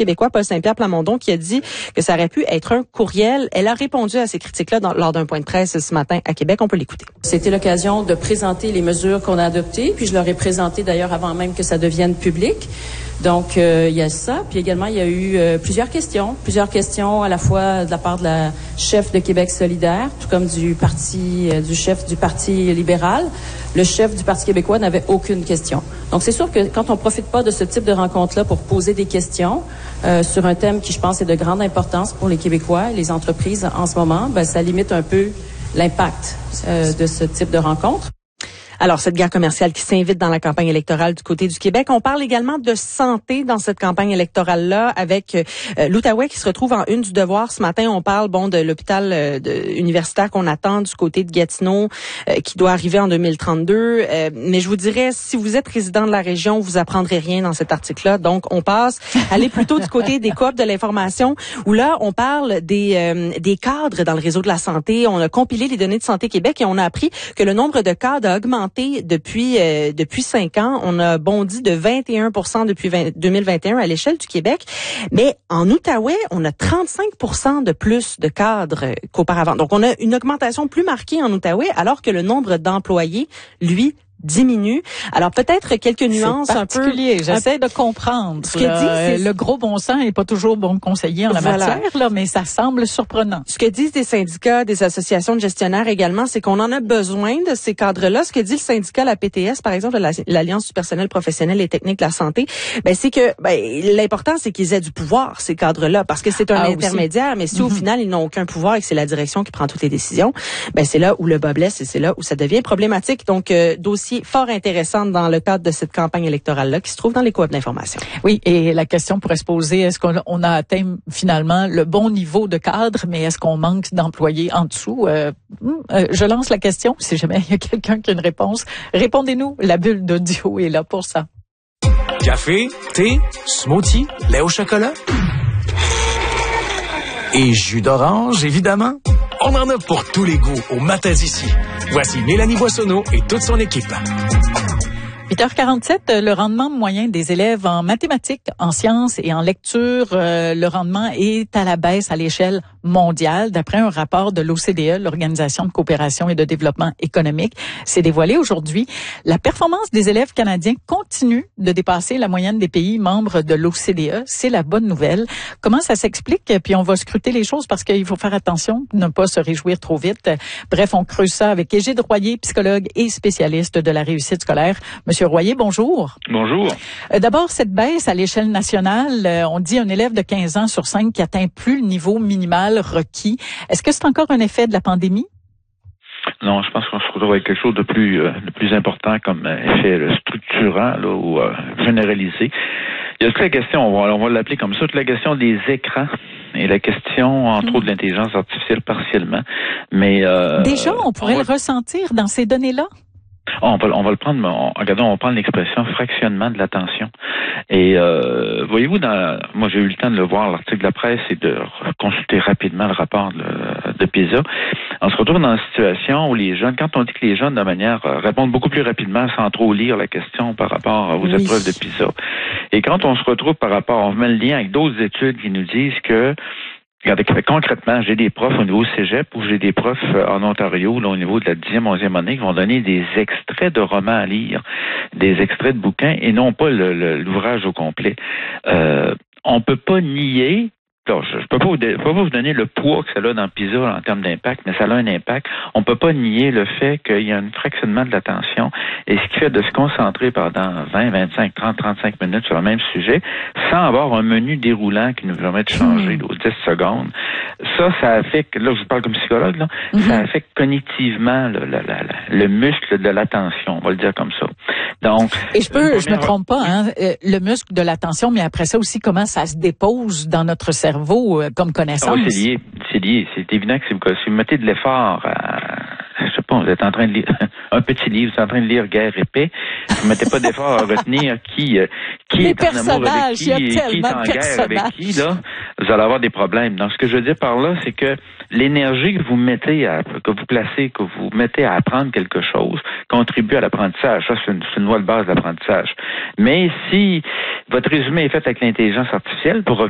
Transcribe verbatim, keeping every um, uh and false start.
québécois, Paul Saint-Pierre Plamondon, qui a dit que ça aurait pu être un courriel. Elle a répondu à ces critiques-là dans, lors d'un point de presse ce matin à Québec. On peut l'écouter. C'était l'occasion de présenter les mesures qu'on a adoptées, puis je leur ai présenté d'ailleurs avant même que ça devienne public. Donc, euh, il y a ça. Puis également, il y a eu euh, plusieurs questions. Plusieurs questions à la fois de la part de la chef de Québec solidaire, tout comme du parti, euh, du chef du Parti libéral. Le chef du Parti québécois n'avait aucune question. Donc, c'est sûr que quand on profite pas de ce type de rencontre-là pour poser des questions euh, sur un thème qui, je pense, est de grande importance pour les Québécois et les entreprises en ce moment, ben, ça limite un peu l'impact euh, de ce type de rencontre. Alors, cette guerre commerciale qui s'invite dans la campagne électorale du côté du Québec. On parle également de santé dans cette campagne électorale-là avec euh, l'Outaouais qui se retrouve en une du Devoir. Ce matin, on parle bon de l'hôpital euh, de, universitaire qu'on attend du côté de Gatineau euh, qui doit arriver en deux mille trente-deux. Euh, mais je vous dirais, si vous êtes résident de la région, vous apprendrez rien dans cet article-là. Donc, on passe. Allez plutôt du côté des coops de l'information où là, on parle des, euh, des cadres dans le réseau de la santé. On a compilé les données de Santé Québec et on a appris que le nombre de cadres a augmenté depuis euh, depuis cinq ans. On a bondi de vingt et un pour cent depuis deux mille vingt et un à l'échelle du Québec. Mais en Outaouais, on a trente-cinq pour cent de plus de cadres qu'auparavant. Donc, on a une augmentation plus marquée en Outaouais, alors que le nombre d'employés, lui, diminue. Alors peut-être quelques nuances un peu particulier. J'essaie de comprendre. Ce que dit, le gros bon sens n'est pas toujours bon conseiller en la voilà. matière, là, mais ça semble surprenant. Ce que disent des syndicats, des associations de gestionnaires également, c'est qu'on en a besoin de ces cadres-là. Ce que dit le syndicat, la P T S, par exemple, l'Alliance du personnel professionnel et technique de la santé, ben c'est que ben, l'important c'est qu'ils aient du pouvoir, ces cadres-là, parce que c'est un ah, intermédiaire. Aussi. Mais si mm-hmm. au final ils n'ont aucun pouvoir et que c'est la direction qui prend toutes les décisions, ben c'est là où le bas blesse et c'est là où ça devient problématique. Donc euh, dossier fort intéressante dans le cadre de cette campagne électorale-là qui se trouve dans les coops d'information. Oui, et la question pourrait se poser, est-ce qu'on on a atteint finalement le bon niveau de cadre, mais est-ce qu'on manque d'employés en dessous? Euh, euh, je lance la question, si jamais il y a quelqu'un qui a une réponse. Répondez-nous, la bulle d'audio est là pour ça. Café, thé, smoothie, lait au chocolat et jus d'orange, évidemment. On en a pour tous les goûts au Matins ici. Voici Mélanie Boissonneau et toute son équipe. huit heures quarante-sept, le rendement moyen des élèves en mathématiques, en sciences et en lecture, euh, le rendement est à la baisse à l'échelle mondiale, d'après un rapport de l'O C D E, l'Organisation de coopération et de développement économique. C'est dévoilé aujourd'hui. La performance des élèves canadiens continue de dépasser la moyenne des pays membres de l'O C D E. C'est la bonne nouvelle. Comment ça s'explique? Puis on va scruter les choses parce qu'il faut faire attention, ne pas se réjouir trop vite. Bref, on creuse ça avec Égide Royer, psychologue et spécialiste de la réussite scolaire. Monsieur Royer, bonjour. Bonjour. Euh, d'abord, cette baisse à l'échelle nationale, euh, on dit un élève de quinze ans sur cinq qui atteint plus le niveau minimal requis. Est-ce que c'est encore un effet de la pandémie? Non, je pense qu'on se retrouve avec quelque chose de plus, euh, de plus important comme effet là, structurant là, ou euh, généralisé. Il y a toute la question, on va, on va l'appeler comme ça, toute la question des écrans et la question, entre mmh. autres, de l'intelligence artificielle partiellement. Mais euh, déjà, on pourrait on va... le ressentir dans ces données-là? On va, on va le prendre, on, regardons, on va prendre l'expression fractionnement de l'attention. Et euh, voyez-vous, dans, moi j'ai eu le temps de le voir, l'article de la presse, et de consulter rapidement le rapport de, de PISA. On se retrouve dans une situation où les jeunes, quand on dit que les jeunes, de manière, euh, répondent beaucoup plus rapidement sans trop lire la question par rapport aux oui. épreuves de PISA. Et quand on se retrouve par rapport, on met le lien avec d'autres études qui nous disent que regardez, concrètement, j'ai des profs au niveau cégep ou j'ai des profs en Ontario, là, au niveau de la dixième, onzième année, qui vont donner des extraits de romans à lire, des extraits de bouquins et non pas le, le, l'ouvrage au complet. Euh, on peut pas nier. Alors, je ne peux pas vous, peux pas vous donner le poids que ça a dans PISA en termes d'impact, mais ça a un impact. On ne peut pas nier le fait qu'il y a un fractionnement de l'attention et ce qui fait de se concentrer pendant vingt, vingt-cinq, trente, trente-cinq minutes sur le même sujet sans avoir un menu déroulant qui nous permet de changer mmh. aux dix secondes. Ça, ça affecte, là je vous parle comme psychologue, là, mmh. ça affecte cognitivement le, le, le, le muscle de l'attention, on va le dire comme ça. Donc, et je peux, je me trompe pas, hein, le muscle de l'attention, mais après ça aussi, comment ça se dépose dans notre cerveau comme connaissance? Oh, c'est lié, c'est lié. C'est évident que si vous, si vous mettez de l'effort à, je sais pas, vous êtes en train de lire un petit livre, vous êtes en train de lire Guerre et paix, vous mettez pas d'effort à retenir qui, qui les est en amour avec qui et qui est en guerre avec qui, là, vous allez avoir des problèmes. Donc, ce que je veux dire par là, c'est que l'énergie que vous mettez à, que vous placez, que vous mettez à apprendre quelque chose, contribue à l'apprentissage. Ça, c'est une, c'est une loi de base de l'apprentissage. Mais si votre résumé est fait avec l'intelligence artificielle, pour